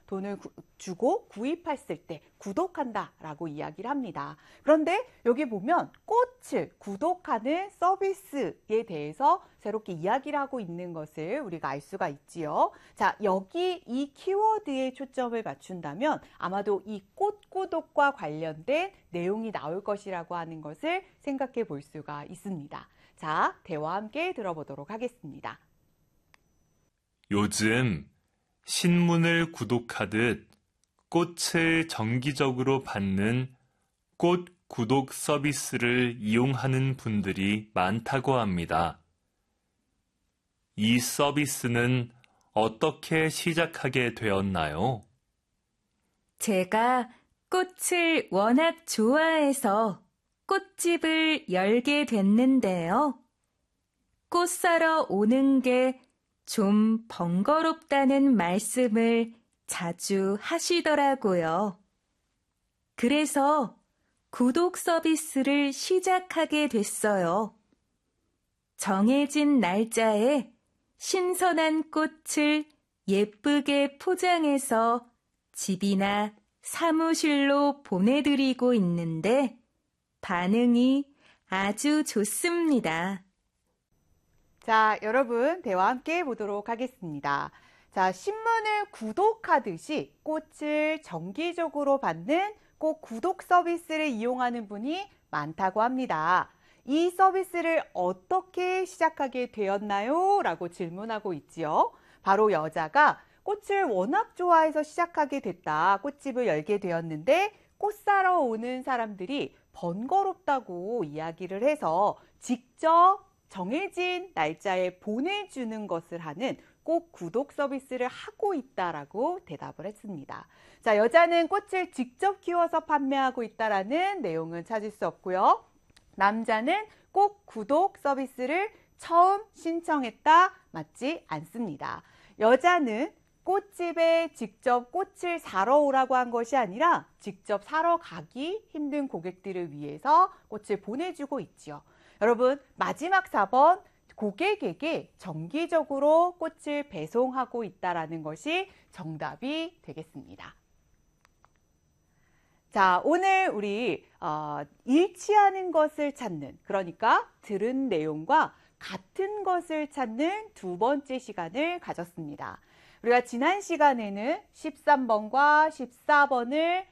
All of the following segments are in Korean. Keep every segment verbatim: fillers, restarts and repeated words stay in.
돈을 구, 주고 구입했을 때 구독한다라고 이야기를 합니다. 그런데 여기 보면 꽃을 구독하는 서비스에 대해서 새롭게 이야기를 하고 있는 것을 우리가 알 수가 있지요. 자, 여기 이 키워드에 초점을 맞춘다면 아마도 이 꽃 구독과 관련된 내용이 나올 것이라고 하는 것을 생각해 볼 수가 있습니다. 자, 대화 함께 들어보도록 하겠습니다. 요즘 신문을 구독하듯 꽃을 정기적으로 받는 꽃 구독 서비스를 이용하는 분들이 많다고 합니다. 이 서비스는 어떻게 시작하게 되었나요? 제가 꽃을 워낙 좋아해서 꽃집을 열게 됐는데요. 꽃 사러 오는 게 좀 번거롭다는 말씀을 자주 하시더라고요. 그래서 구독 서비스를 시작하게 됐어요. 정해진 날짜에 신선한 꽃을 예쁘게 포장해서 집이나 사무실로 보내드리고 있는데 반응이 아주 좋습니다. 자, 여러분 대화 함께 보도록 하겠습니다. 자, 신문을 구독하듯이 꽃을 정기적으로 받는 꽃 구독 서비스를 이용하는 분이 많다고 합니다. 이 서비스를 어떻게 시작하게 되었나요? 라고 질문하고 있지요. 바로 여자가 꽃을 워낙 좋아해서 시작하게 됐다. 꽃집을 열게 되었는데 꽃 사러 오는 사람들이 번거롭다고 이야기를 해서 직접 정해진 날짜에 보내주는 것을 하는 꽃 구독 서비스를 하고 있다라고 대답을 했습니다. 자, 여자는 꽃을 직접 키워서 판매하고 있다라는 내용은 찾을 수 없고요. 남자는 꽃 구독 서비스를 처음 신청했다 맞지 않습니다. 여자는 꽃집에 직접 꽃을 사러 오라고 한 것이 아니라 직접 사러 가기 힘든 고객들을 위해서 꽃을 보내주고 있지요. 여러분, 마지막 사 번 고객에게 정기적으로 꽃을 배송하고 있다는 것이 정답이 되겠습니다. 자, 오늘 우리 어, 일치하는 것을 찾는, 그러니까 들은 내용과 같은 것을 찾는 두 번째 시간을 가졌습니다. 우리가 지난 시간에는 십삼 번과 십사 번을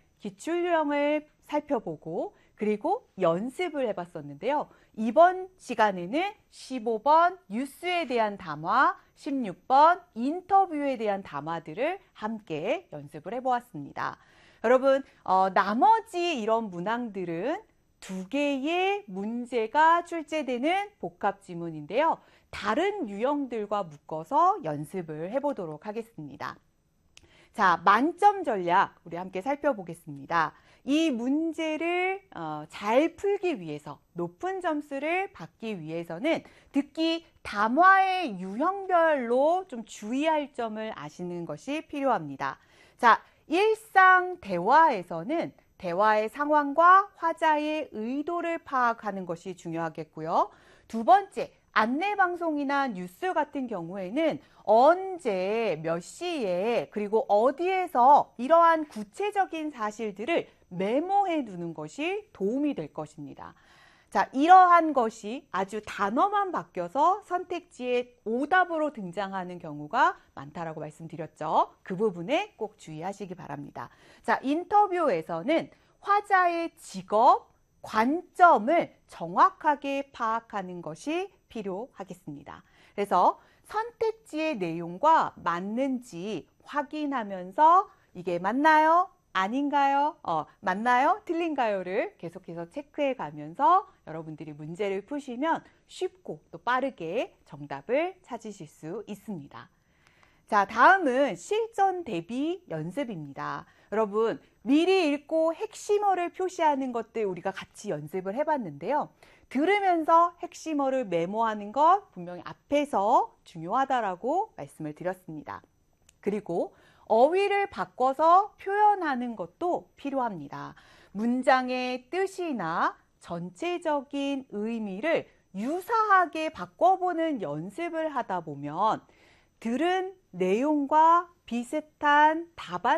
기출유형을 살펴보고 그리고 연습을 해봤었는데요. 이번 시간에는 십오 번 뉴스에 대한 담화, 십육 번 인터뷰에 대한 담화들을 함께 연습을 해보았습니다. 여러분, 어, 나머지 이런 문항들은 두 개의 문제가 출제되는 복합 지문인데요. 다른 유형들과 묶어서 연습을 해보도록 하겠습니다. 자, 만점 전략 우리 함께 살펴보겠습니다. 이 문제를 어, 잘 풀기 위해서 높은 점수를 받기 위해서는 특히 담화의 유형별로 좀 주의할 점을 아시는 것이 필요합니다. 자, 일상 대화에서는 대화의 상황과 화자의 의도를 파악하는 것이 중요하겠고요. 두 번째, 안내방송이나 뉴스 같은 경우에는 언제, 몇 시에, 그리고 어디에서 이러한 구체적인 사실들을 메모해 두는 것이 도움이 될 것입니다. 자, 이러한 것이 아주 단어만 바뀌어서 선택지에 오답으로 등장하는 경우가 많다라고 말씀드렸죠. 그 부분에 꼭 주의하시기 바랍니다. 자, 인터뷰에서는 화자의 직업, 관점을 정확하게 파악하는 것이 필요하겠습니다. 그래서 선택지의 내용과 맞는지 확인하면서 이게 맞나요? 아닌가요? 어, 맞나요? 틀린가요?를 계속해서 체크해 가면서 여러분들이 문제를 푸시면 쉽고 또 빠르게 정답을 찾으실 수 있습니다. 자, 다음은 실전 대비 연습입니다. 여러분, 미리 읽고 핵심어를 표시하는 것들 우리가 같이 연습을 해봤는데요. 들으면서 핵심어를 메모하는 것 분명히 앞에서 중요하다라고 말씀을 드렸습니다. 그리고 어휘를 바꿔서 표현하는 것도 필요합니다. 문장의 뜻이나 전체적인 의미를 유사하게 바꿔보는 연습을 하다 보면 들은 내용과 비슷한 답안